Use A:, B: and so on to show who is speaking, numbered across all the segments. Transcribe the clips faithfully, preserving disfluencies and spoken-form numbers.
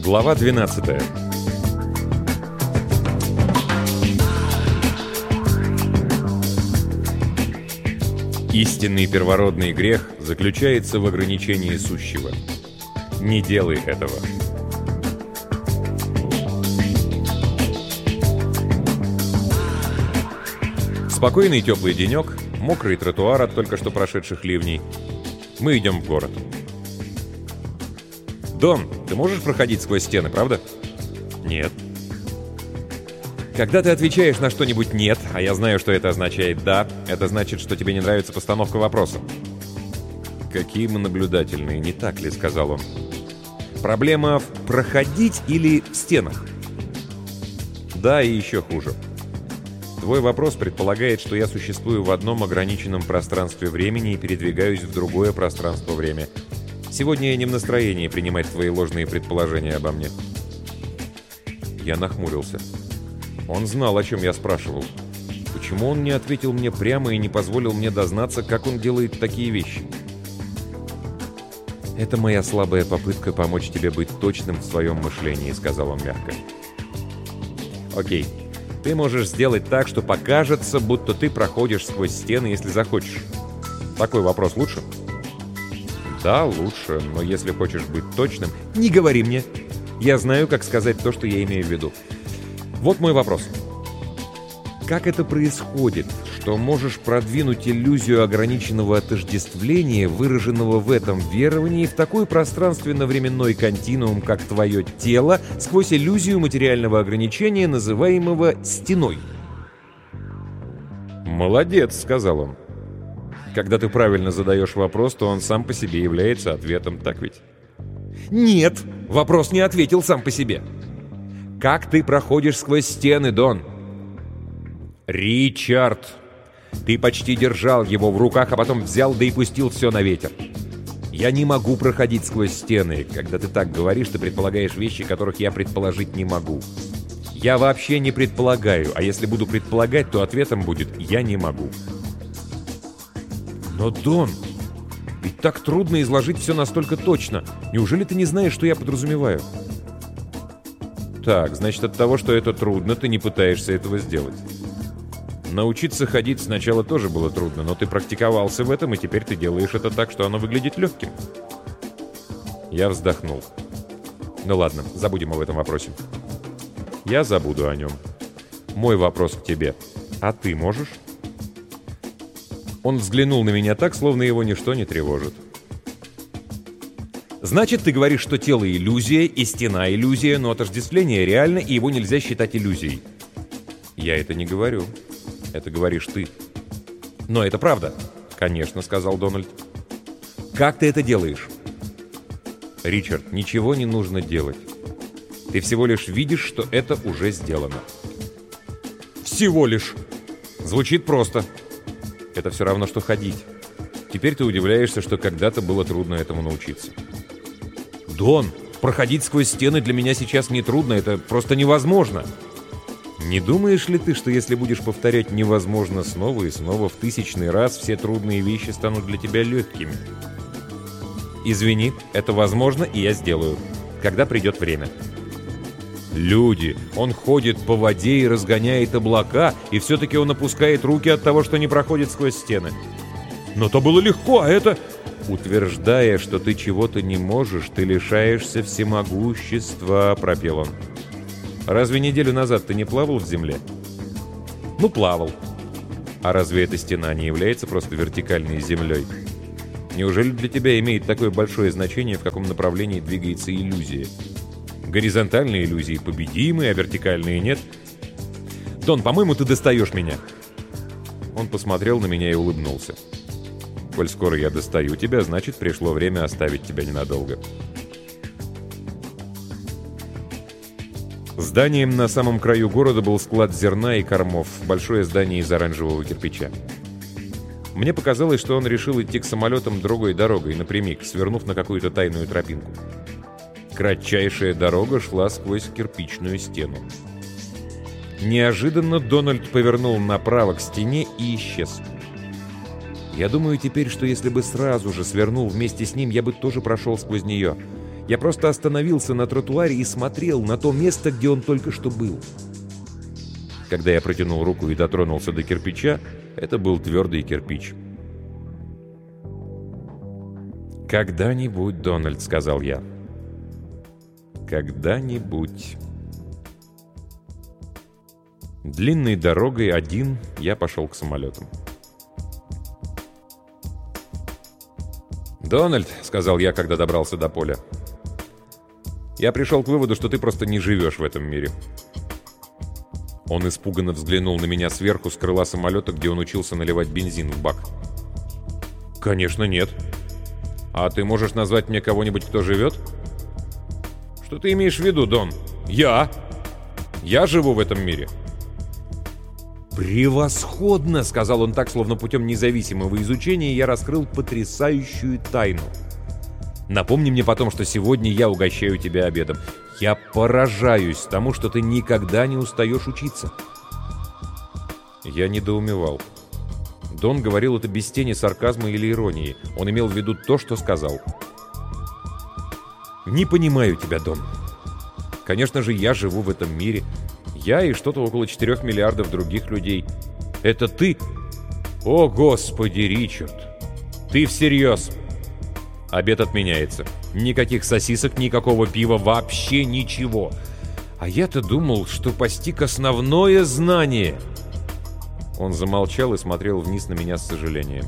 A: Глава двенадцатая. Истинный первородный грех заключается в ограничении сущего. Не делай этого. Спокойный теплый денек, мокрый тротуар от только что прошедших ливней. Мы идем в город. «Дон, ты можешь проходить сквозь стены, правда?» «Нет». Когда ты отвечаешь на что-нибудь «нет», а я знаю, что это означает «да», это значит, что тебе не нравится постановка вопроса. «Какие мы наблюдательные, не так ли?» — сказал он. «Проблема в проходить или в стенах?» «Да, и еще хуже. Твой вопрос предполагает, что я существую в одном ограниченном пространстве времени и передвигаюсь в другое пространство-время. Сегодня я не в настроении принимать твои ложные предположения обо мне». Я нахмурился. Он знал, о чем я спрашивал. Почему он не ответил мне прямо и не позволил мне дознаться, как он делает такие вещи? «Это моя слабая попытка помочь тебе быть точным в своем мышлении», — сказал он мягко. «Окей. Ты можешь сделать так, что покажется, будто ты проходишь сквозь стены, если захочешь. Такой вопрос лучше?» «Да, лучше, но если хочешь быть точным...» «Не говори мне! Я знаю, как сказать то, что я имею в виду. Вот мой вопрос. Как это происходит, что можешь продвинуть иллюзию ограниченного отождествления, выраженного в этом веровании, в такой пространственно-временной континуум, как твое тело, сквозь иллюзию материального ограничения, называемого стеной?» «Молодец», — сказал он. «Когда ты правильно задаешь вопрос, то он сам по себе является ответом, так ведь?» «Нет, вопрос не ответил сам по себе. Как ты проходишь сквозь стены, Дон?» «Ричард, ты почти держал его в руках, а потом взял да и пустил все на ветер. Я не могу проходить сквозь стены. Когда ты так говоришь, ты предполагаешь вещи, которых я предположить не могу. Я вообще не предполагаю, а если буду предполагать, то ответом будет «я не могу». «Но, Дон, ведь так трудно изложить все настолько точно. Неужели ты не знаешь, что я подразумеваю?» «Так, значит, от того, что это трудно, ты не пытаешься этого сделать. Научиться ходить сначала тоже было трудно, но ты практиковался в этом, и теперь ты делаешь это так, что оно выглядит легким». Я вздохнул. «Ну ладно, забудем об этом вопросе». «Я забуду о нем. Мой вопрос к тебе. А ты можешь?» Он взглянул на меня так, словно его ничто не тревожит. «Значит, ты говоришь, что тело — иллюзия, и стена — иллюзия, но отождествление реально, и его нельзя считать иллюзией». «Я это не говорю. Это говоришь ты». «Но это правда». «Конечно», — сказал Дональд. «Как ты это делаешь?» «Ричард, ничего не нужно делать. Ты всего лишь видишь, что это уже сделано». «Всего лишь». Звучит просто. Это все равно, что ходить. Теперь ты удивляешься, что когда-то было трудно этому научиться. «Дон, проходить сквозь стены для меня сейчас не трудно, это просто невозможно». «Не думаешь ли ты, что если будешь повторять «невозможно» снова и снова в тысячный раз, все трудные вещи станут для тебя легкими?» «Извини, это возможно, и я сделаю, когда придет время». «Люди, он ходит по воде и разгоняет облака, и все-таки он опускает руки от того, что не проходит сквозь стены». «Но то было легко, а это...» «Утверждая, что ты чего-то не можешь, ты лишаешься всемогущества», — пропел он. «Разве неделю назад ты не плавал в земле?» «Ну, плавал». «А разве эта стена не является просто вертикальной землей? Неужели для тебя имеет такое большое значение, в каком направлении двигается иллюзия? Горизонтальные иллюзии победимы, а вертикальные нет. Дон, по-моему, ты достаешь меня». Он посмотрел на меня и улыбнулся. «Коль скоро я достаю тебя, значит, пришло время оставить тебя ненадолго». Зданием на самом краю города был склад зерна и кормов, большое здание из оранжевого кирпича. Мне показалось, что он решил идти к самолетам другой дорогой, напрямик, свернув на какую-то тайную тропинку. Кратчайшая дорога шла сквозь кирпичную стену. Неожиданно Дональд повернул направо к стене и исчез. Я думаю теперь, что если бы сразу же свернул вместе с ним, я бы тоже прошел сквозь нее. Я просто остановился на тротуаре и смотрел на то место, где он только что был. Когда я протянул руку и дотронулся до кирпича, это был твердый кирпич. «Когда-нибудь, Дональд», — сказал я. «Когда-нибудь». Длинной дорогой один я пошел к самолетам. «Дональд», — сказал я, когда добрался до поля, — «я пришел к выводу, что ты просто не живешь в этом мире». Он испуганно взглянул на меня сверху с крыла самолета, где он учился наливать бензин в бак. «Конечно, нет. А ты можешь назвать мне кого-нибудь, кто живет?» «Что ты имеешь в виду, Дон?» «Я! Я живу в этом мире!» «Превосходно!» — сказал он так, словно путем независимого изучения я раскрыл потрясающую тайну. «Напомни мне потом, что сегодня я угощаю тебя обедом. Я поражаюсь тому, что ты никогда не устаешь учиться». Я недоумевал. Дон говорил это без тени сарказма или иронии. Он имел в виду то, что сказал. «Не понимаю тебя, Дон. Конечно же, я живу в этом мире. Я и что-то около четырех миллиардов других людей. Это ты? О, Господи, Ричард! Ты всерьез!» Обед отменяется. Никаких сосисок, никакого пива, вообще ничего. А я-то думал, что постиг основное знание. Он замолчал и смотрел вниз на меня с сожалением.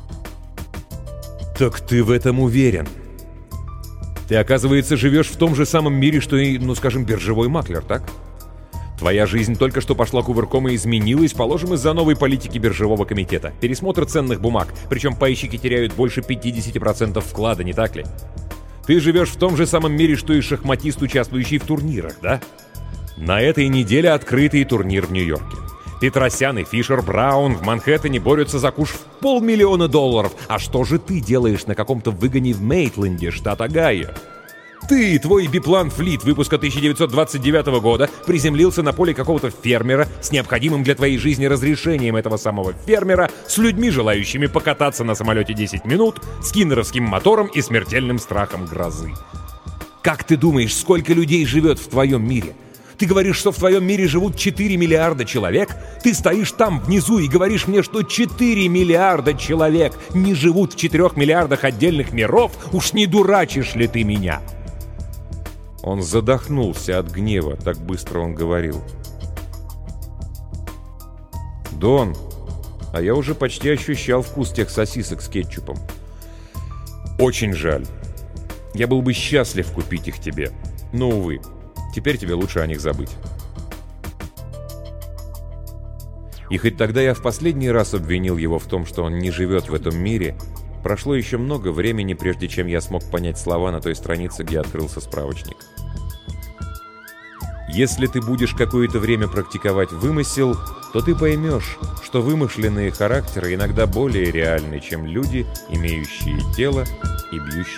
A: «Так ты в этом уверен? Ты, оказывается, живешь в том же самом мире, что и, ну, скажем, биржевой маклер, так? Твоя жизнь только что пошла кувырком и изменилась, положим, из-за новой политики биржевого комитета. Пересмотр ценных бумаг, причем пайщики теряют больше пятьдесят процентов вклада, не так ли? Ты живешь в том же самом мире, что и шахматист, участвующий в турнирах, да? На этой неделе открытый турнир в Нью-Йорке. Петросян и Фишер Браун в Манхэттене борются за куш в полмиллиона долларов. А что же ты делаешь на каком-то выгоне в Мейтленде, штат Огайо? Ты и твой биплан «Флит» выпуска тысяча девятьсот двадцать девятого года приземлился на поле какого-то фермера с необходимым для твоей жизни разрешением этого самого фермера, с людьми, желающими покататься на самолете десять минут, с киннеровским мотором и смертельным страхом грозы. Как ты думаешь, сколько людей живет в твоем мире? Ты говоришь, что в твоем мире живут четыре миллиарда человек? Ты стоишь там внизу и говоришь мне, что четыре миллиарда человек не живут в четырёх миллиардах отдельных миров? Уж не дурачишь ли ты меня?» Он задохнулся от гнева, так быстро он говорил. «Дон, а я уже почти ощущал вкус тех сосисок с кетчупом. Очень жаль. Я был бы счастлив купить их тебе. Но, увы, теперь тебе лучше о них забыть». И хоть тогда я в последний раз обвинил его в том, что он не живет в этом мире, прошло еще много времени, прежде чем я смог понять слова на той странице, где открылся справочник. Если ты будешь какое-то время практиковать вымысел, то ты поймешь, что вымышленные характеры иногда более реальны, чем люди, имеющие тело и бьющие